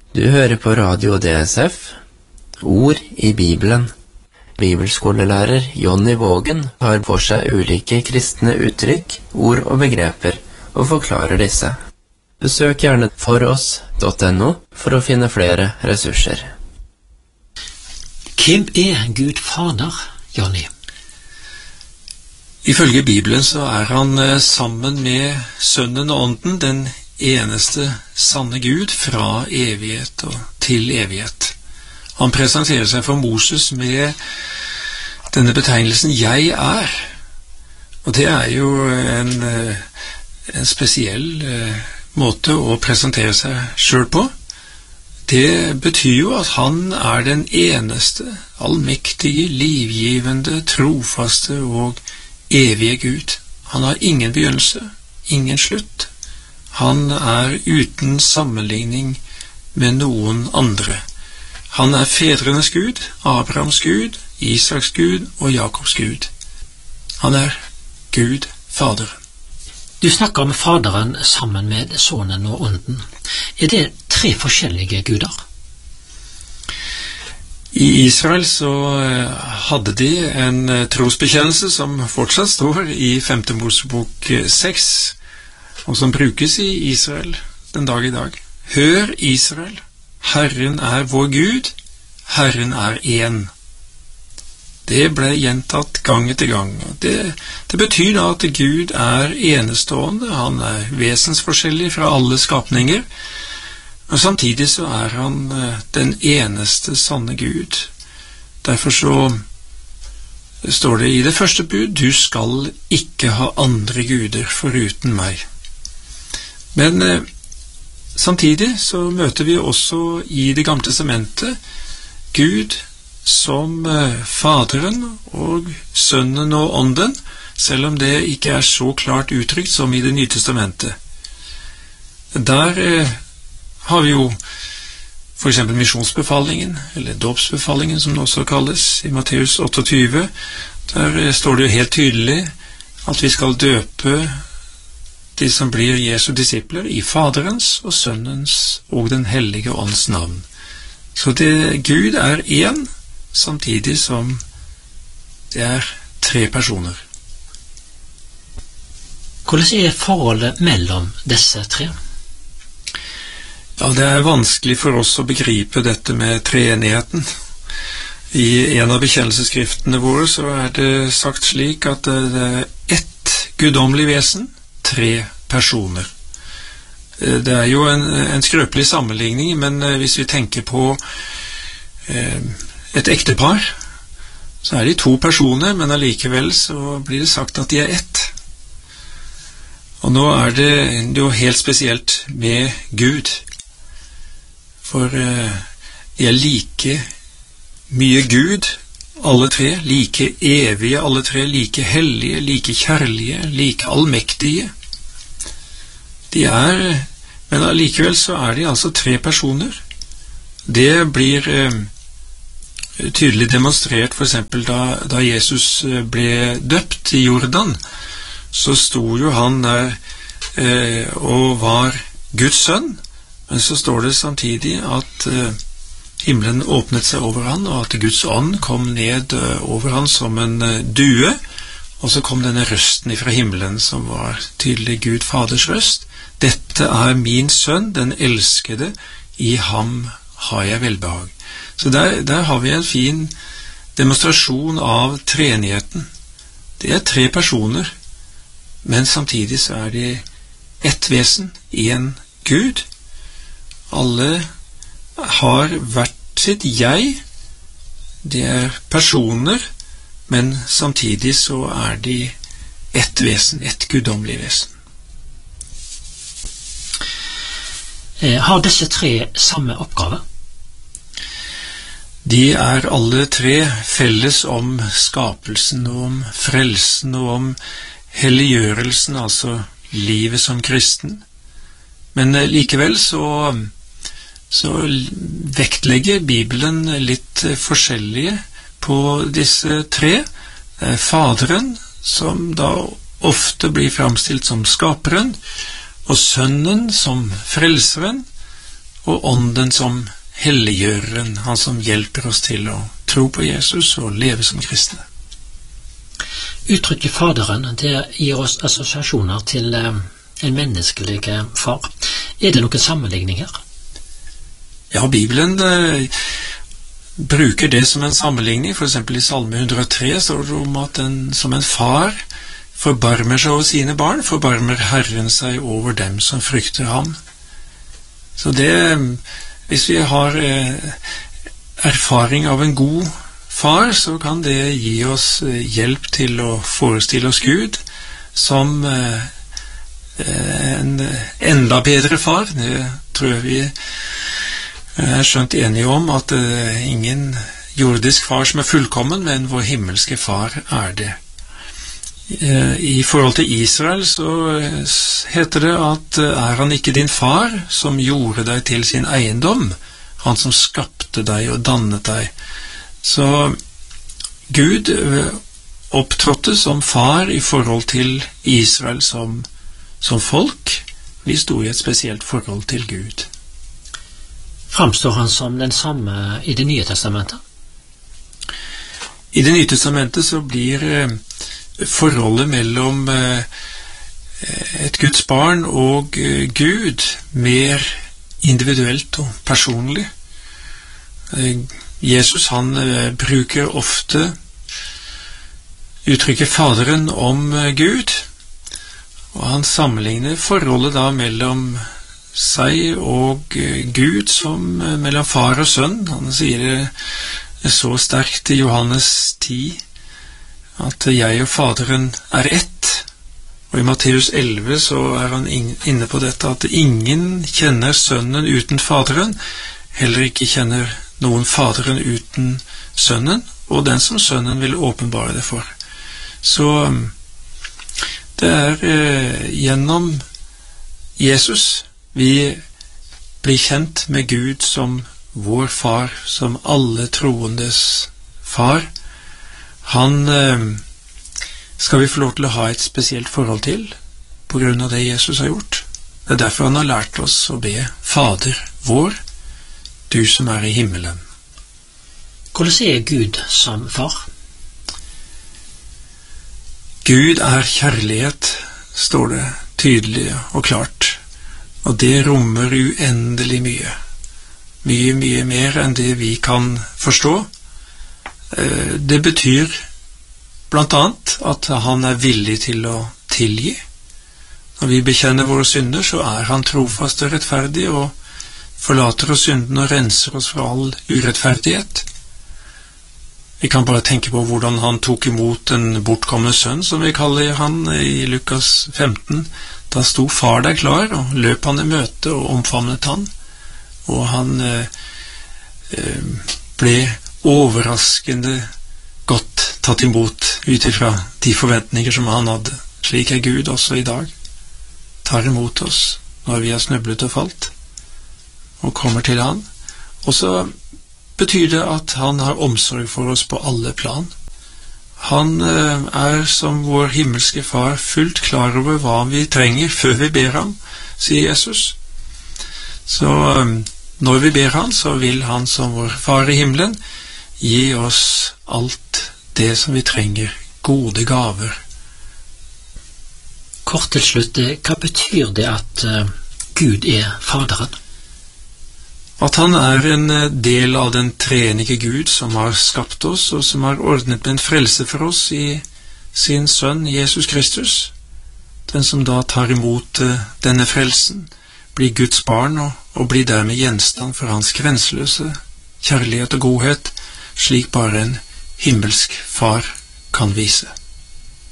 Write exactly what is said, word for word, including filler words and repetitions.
Du hører på Radio D S F, Ord i Bibelen. Bibelskolelærer Jonny Vågen har for seg ulike kristne uttrykk, ord og begreper, og forklarer disse. Besøk gjerne foross punktum no for å finne flere ressurser. Hvem er Gud Fader, Jonny? Ifølge Bibelen så er han sammen med Sønnen og Ånden den eneste sanne Gud fra evighet og til evighet. Han presenterer seg for Moses med denne betegnelsen «Jeg er». Og det er jo en, en spesiell måte å presentere seg selv på. Det betyr jo at han er den eneste, allmektige, livgivende, trofaste og evige Gud. Han har ingen begynnelse, ingen slutt. Han er uten sammenligning med noen andre. Han er fedrenes Gud, Abrahams Gud, Isaks Gud og Jakobs Gud. Han er Gud, Faderen. Du snakker om Faderen sammen med Sønnen og Ånden. Er det tre forskjellige guder? I Israel så hadde de en trosbekjennelse som fortsatt står i femte Mosebok seks, og som brukes i Israel den dag i dag. Hør Israel, Herren er vår Gud, Herren er én. Det ble gjentatt gang etter gang. Det, det betyr da at Gud er enestående, han er vesensforskjellig fra alle skapninger, og samtidig så er han den eneste sanne Gud. Derfor så står det i det første bud, du skal ikke ha andre guder foruten meg. Men eh, samtidig så møter vi også i Det gamle testamentet Gud som eh, Faderen og Sønnen og Ånden, selv om det ikke er så klart uttrykt som i Det nye testamentet. Der eh, har vi jo for eksempel misjonsbefalingen, eller dåpsbefalingen som det også kalles, i Matteus otteogtyve. Der eh, står det jo helt tydelig at vi skal døpe de som blir Jesu disipler i Faderens og Sønnens og den hellige ånds navn. Så det, Gud er én, samtidig som det er tre personer. Hvordan er forholdet mellom disse tre? Ja, det er vanskelig for oss å begripe dette med treenigheten. I en av bekjennelsesskriftene våre så er det sagt slik at det er ett guddommelig vesen, tre personer. Det er jo en, en skrøpelig sammenligning, men hvis vi tenker på eh, et ektepar, så er de to personer, men allikevel så blir det sagt at de er ett. Og nå er det jo helt spesielt med Gud, for eh, de er like mye Gud, alle tre, like evige, alle tre, like hellige, like kjærlige, like allmektige. De er, men allikevel så er de altså tre personer. Det blir eh, tydelig demonstrert for eksempel da, da Jesus ble døpt i Jordan, så sto jo han der eh, og var Guds sønn, men så står det samtidig at eh, himmelen åpnet seg over han, og at Guds ånd kom ned eh, over han som en eh, due, og så kom denne røsten fra himmelen som var tydelig Gud Faders røst. Dette er min sønn, den elskede, i ham har jeg velbehag. Så der, der har vi en fin demonstrasjon av treenigheten. Det er tre personer, men samtidig så er det ett vesen, en Gud. Alle har hvert sitt jeg. Det er personer, men samtidig så er de ett vesen, ett guddommelig vesen. Har disse tre samme oppgave? De er alle tre felles om skapelsen og om frelsen og om helliggjørelsen, altså livet som kristen. Men likevel så, så vektlegger Bibelen litt forskjellige på disse tre. Det er Faderen, som da ofte blir framstilt som skaperen, og Sønnen som frelseren, og ånden som helliggjøreren, han som hjelper oss til å tro på Jesus og leve som kristne. Uttrykket Faderen, det gir oss assosiasjoner til eh, en menneskelig far. Er det noen sammenligning her? Ja, Bibelen eh, bruker det som en sammenligning. For eksempel i Salme one hundred three står det om at en, som en far forbarmer seg over sine barn, forbarmer Herren seg over dem som frykter ham. Så det, hvis vi har eh, erfaring av en god far, så kan det gi oss eh, hjelp til å forestille oss Gud som eh, en enda bedre far. Det tror jeg vi er skjønt enige om, at uh, ingen jordisk far som er fullkommen, men vår himmelske far er det. Uh, I forhold til Israel så uh, heter det at uh, er han ikke din far som gjorde deg til sin eiendom, han som skapte deg og dannet deg. Så Gud uh, opptrådte som far i forhold til Israel som, som folk. Vi sto i et spesielt forhold til Gud. Framstår han som den samme i Det nye testamentet? I Det nye testamentet så blir eh, forholdet mellom eh, et Guds barn og eh, Gud mer individuelt og personlig. Eh, Jesus han eh, bruker ofte uttrykket Faderen om eh, Gud, og han sammenligner forholdet da mellom seg og Gud som mellom far og sønn. Han sier det så sterkt i Johannes ti at jeg og Faderen er ett. Og i Matteus elleve så er han inne på dette at ingen kjenner sønnen uten Faderen, heller ikke kjenner noen Faderen uten sønnen, og den som sønnen vil åpenbare det for. Så det er eh, gjennom Jesus vi blir kjent med Gud som vår far, som alle troendes far. Han eh, skal vi få lov til å ha et spesielt forhold til på grunn av det Jesus har gjort. Det er derfor han har lært oss å be Fader vår, du som er i himmelen. Hvordan er Gud som far? Gud er kjærlighet, står det tydelig og klart. Og det rommer uendelig mye. Mye, mye mer enn det vi kan forstå. Det betyr blant annet at han er villig til å tilgi. Når vi bekjenner våre synder, så er han trofast og rettferdig og forlater oss synden og renser oss fra all urettferdighet. Vi kan bare tenke på hvordan han tok imot en bortkomne sønn, som vi kaller han i Lukas femten. Da sto far der klar, og løp han i møte og omfavnet han. Og han eh, ble overraskende godt tatt imot utifra de forventninger som han hadde. Slik er Gud også i dag. Tar imot oss når vi har snøblet og falt, og kommer til han. Og så betyr det at han har omsorg for oss på alle plan. Han eh, er som vår himmelske far fullt klar over hva vi trenger før vi ber ham, sier Jesus. Så eh, når vi ber ham, så vil han som vår far i himmelen gi oss alt det som vi trenger, gode gaver. Kort til slutt, hva betyr det at uh, Gud er Faderen? At han er en del av den treenige Gud som har skapt oss, og som har ordnet med en frelse for oss i sin sønn Jesus Kristus. Den som da tar imot uh, denne frelsen, blir Guds barn og, og blir dermed gjenstand for hans grenseløse kjærlighet og godhet, slik bare en himmelsk far kan vise.